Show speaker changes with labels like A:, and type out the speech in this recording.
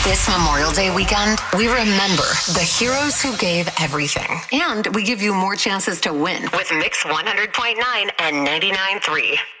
A: This Memorial Day weekend, we remember the heroes who gave everything. And we give you more chances to win with Mix 100.9 and 99.3.